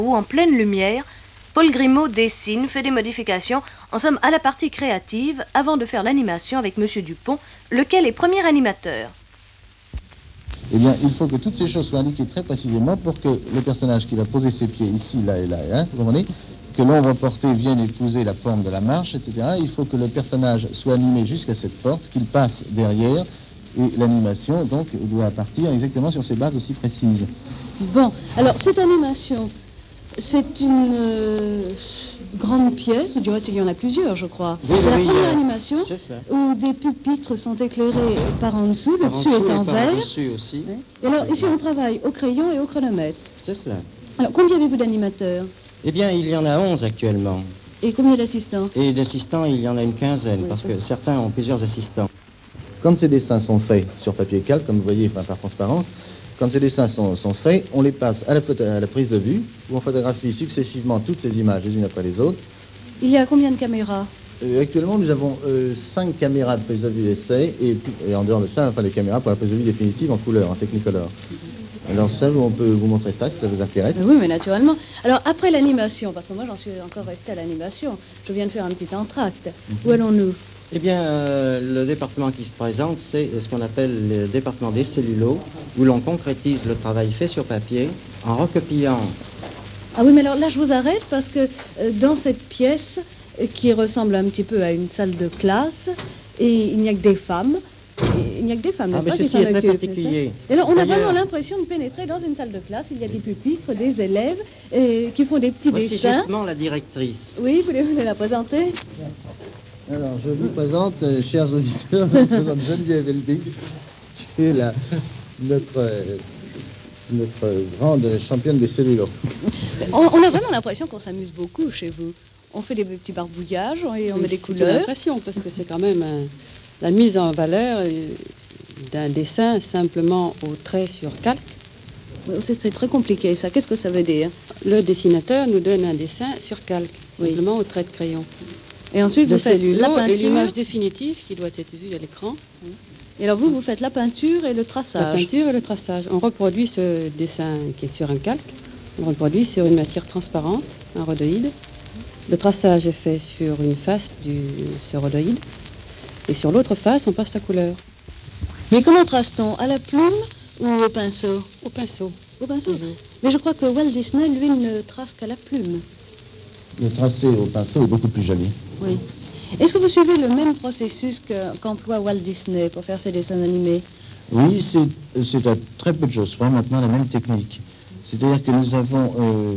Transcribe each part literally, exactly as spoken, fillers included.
Où, en pleine lumière, Paul Grimaud dessine, fait des modifications, en somme à la partie créative, avant de faire l'animation avec Monsieur Dupont, lequel est premier animateur. Eh bien, il faut que toutes ces choses soient indiquées très précisément pour que le personnage qui va poser ses pieds ici, là et là, hein, vous comprenez, que l'ombre portée vienne épouser la forme de la marche, et cetera. Il faut que le personnage soit animé jusqu'à cette porte, qu'il passe derrière, et l'animation, donc, doit partir exactement sur ces bases aussi précises. Bon, alors, cette animation, c'est une euh, grande pièce, du reste il y en a plusieurs, je crois. Oui, c'est la oui, première euh, animation c'est ça. où des pupitres sont éclairés par en dessous, le Par en dessus dessous est et en par verre. dessus aussi. Et alors, ici on travaille au crayon et au chronomètre. C'est cela. Alors, combien avez-vous d'animateurs? Eh bien, il y en a onze actuellement. Et combien d'assistants? Et d'assistants, il y en a une quinzaine, Oui, parce c'est que certains ont plusieurs assistants. Quand ces dessins sont faits sur papier calque, comme vous voyez, enfin, par transparence, quand ces dessins sont, sont faits, on les passe à la, photo, à la prise de vue, où on photographie successivement toutes ces images les unes après les autres. Il y a combien de caméras? Euh, actuellement, nous avons euh, cinq caméras de prise de vue d'essai, et, et en dehors de ça, enfin, les caméras pour la prise de vue définitive en couleur, en Technicolor. Alors ça, on peut vous montrer ça, si ça vous intéresse. Oui, mais naturellement. Alors, après l'animation, parce que moi j'en suis encore restée à l'animation, je viens de faire un petit entracte. Mm-hmm. Où allons-nous? Eh bien, euh, le département qui se présente, c'est ce qu'on appelle le département des cellulos, où l'on concrétise le travail fait sur papier en recopiant. Ah oui, mais alors là, je vous arrête parce que euh, dans cette pièce, euh, qui ressemble un petit peu à une salle de classe, et il n'y a que des femmes, et il n'y a que des femmes, ah, n'est-ce mais pas, ceci qui s'en est très occupent, particulier. Et alors, on a D'ailleurs, vraiment l'impression de pénétrer dans une salle de classe. Il y a des pupitres, des élèves euh, qui font des petits voici dessins. justement la directrice. Oui, voulez-vous la présenter? Alors, je vous présente, euh, chers auditeurs, je vous présente Geneviève Elbig, qui est la, notre, euh, notre grande championne des cellulos. On, on a vraiment l'impression qu'on s'amuse beaucoup chez vous. On fait des petits barbouillages et on oui, met des c'est couleurs. C'est l'impression, parce que c'est quand même un, la mise en valeur d'un dessin simplement au trait sur calque. C'est très compliqué, ça. Qu'est-ce que ça veut dire? Le dessinateur nous donne un dessin sur calque, simplement oui. au trait de crayon. Et ensuite, le vous faites la peinture et l'image définitive qui doit être vue à l'écran. Et alors vous, vous faites la peinture et le traçage. La peinture et le traçage. On reproduit ce dessin qui est sur un calque. On le reproduit sur une matière transparente, un rhodoïde. Le traçage est fait sur une face du ce rhodoïde. Et sur l'autre face, on passe la couleur. Mais comment trace-t-on? À la plume ou au pinceau? Au pinceau. Au pinceau. Mmh. Mais je crois que Walt Disney, lui, ne trace qu'à la plume. Le tracé au pinceau est beaucoup plus joli. Oui. Est-ce que vous suivez le même processus qu'emploie Walt Disney pour faire ses dessins animés? Oui, c'est à très peu de choses. Vraiment maintenant la même technique. C'est-à-dire que nous avons... Euh...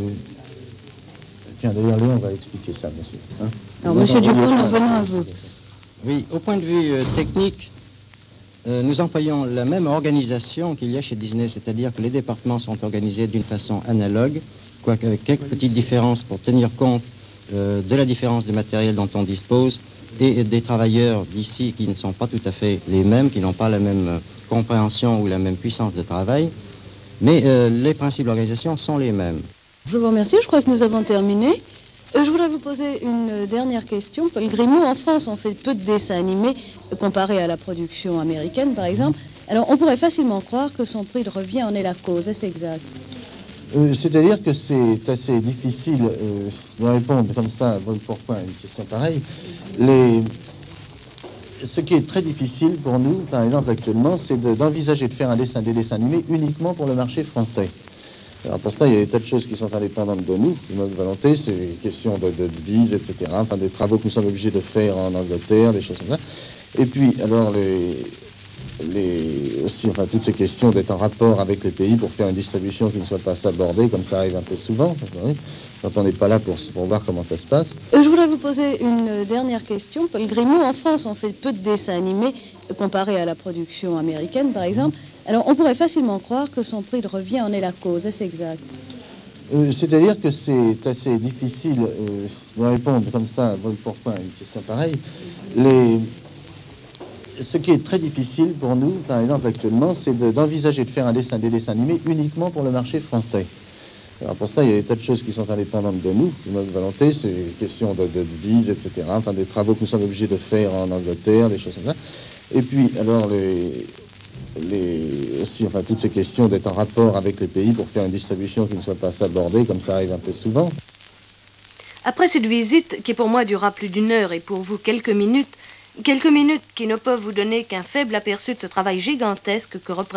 Tiens, d'ailleurs, Léon va expliquer ça, bien sûr. Hein. Alors, Monsieur Dupont, nous venons à vous. Oui, au point de vue euh, technique, euh, nous employons la même organisation qu'il y a chez Disney, c'est-à-dire que les départements sont organisés d'une façon analogue, quoique avec quelques petites différences pour tenir compte euh, de la différence des matériels dont on dispose et des travailleurs d'ici qui ne sont pas tout à fait les mêmes, qui n'ont pas la même euh, compréhension ou la même puissance de travail, mais euh, les principes d'organisation sont les mêmes. Je vous remercie, je crois que nous avons terminé. Euh, je voudrais vous poser une dernière question. Paul Grimaud, en France, on fait peu de dessins animés euh, comparé à la production américaine, par exemple. Alors, on pourrait facilement croire que son prix de revient en est la cause. Est-ce exact? euh, C'est-à-dire que c'est assez difficile euh, de répondre comme ça, pourquoi une question pareille. Les... Ce qui est très difficile pour nous, par exemple, actuellement, c'est d'envisager de, de faire un dessin, des dessins animés uniquement pour le marché français. Alors pour ça, il y a des tas de choses qui sont indépendantes de nous, de notre volonté, c'est une question de, de devise, et cetera. Enfin, des travaux que nous sommes obligés de faire en Angleterre, des choses comme ça. Et puis, alors, les, les, aussi, enfin, toutes ces questions d'être en rapport avec les pays pour faire une distribution qui ne soit pas sabordée, comme ça arrive un peu souvent, quand on n'est pas là pour, pour voir comment ça se passe. Je voudrais vous poser une dernière question. Paul Grimaud, en France, on fait peu de dessins animés comparé à la production américaine, par exemple. Alors, on pourrait facilement croire que son prix de revient en est la cause. Est-ce exact? euh, C'est-à-dire que c'est assez difficile euh, de répondre comme ça, pourquoi une question pareille. Les... Ce qui est très difficile pour nous, par exemple, actuellement, c'est d'envisager de, de faire un dessin, des dessins animés uniquement pour le marché français. Alors pour ça, il y a des tas de choses qui sont indépendantes de nous, de notre volonté, c'est une question de, de devise, et cetera. Enfin, des travaux que nous sommes obligés de faire en Angleterre, des choses comme ça. Et puis, alors, les... les, aussi, enfin, toutes ces questions d'être en rapport avec les pays pour faire une distribution qui ne soit pas sabordée, comme ça arrive un peu souvent. Après cette visite, qui pour moi durera plus d'une heure et pour vous quelques minutes, quelques minutes qui ne peuvent vous donner qu'un faible aperçu de ce travail gigantesque que représente